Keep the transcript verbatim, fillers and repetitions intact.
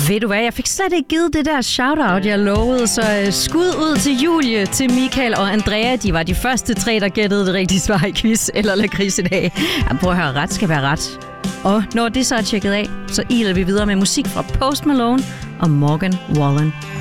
Ved du hvad, jeg fik slet ikke givet det der shout-out, jeg lovede, så uh, skud ud til Julie, til Michael og Andrea. De var de første tre, der gættede det rigtige svar i quiz eller lakrids i dag. Jamen, prøv at høre, ret skal være ret. Og når det så er tjekket af, så iler vi videre med musik fra Post Malone og Morgan Wallen.